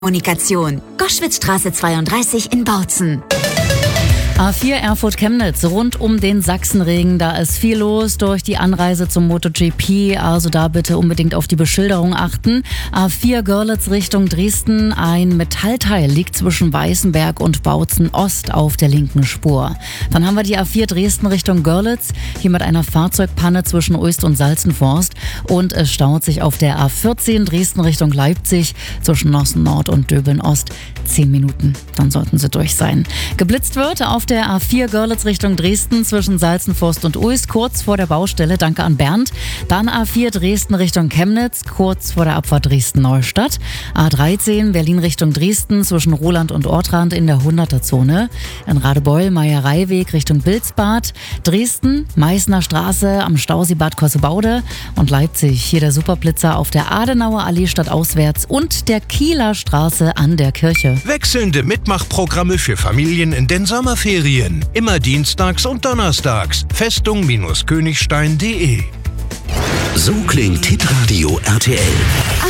Kommunikation. Goschwitzstraße 32 in Bautzen. A4 Erfurt-Chemnitz, rund um den Sachsenring, da ist viel los durch die Anreise zum MotoGP, also da bitte unbedingt auf die Beschilderung achten. A4 Görlitz Richtung Dresden, ein Metallteil liegt zwischen Weißenberg und Bautzen Ost auf der linken Spur. Dann haben wir die A4 Dresden Richtung Görlitz, hier mit einer Fahrzeugpanne zwischen Uist und Salzenforst, und es staut sich auf der A14 Dresden Richtung Leipzig zwischen Nossen Nord und Döbeln Ost 10 Minuten, dann sollten sie durch sein. Geblitzt wird auf der A4 Görlitz Richtung Dresden zwischen Salzenforst und Uist, kurz vor der Baustelle, danke an Bernd. Dann A4 Dresden Richtung Chemnitz, kurz vor der Abfahrt Dresden-Neustadt. A13 Berlin Richtung Dresden zwischen Roland und Ortrand in der 100er-Zone. In Radebeul Meiereiweg Richtung Bilsbad. Dresden, Meißner Straße am Stauseebad Kossebaude. Und Leipzig, hier der Superblitzer auf der Adenauer Allee stadtauswärts und der Kieler Straße an der Kirche. Wechselnde Mitmachprogramme für Familien in den Sommerferien. Immer dienstags und donnerstags. Festung-Königstein.de. So klingt Hitradio RTL.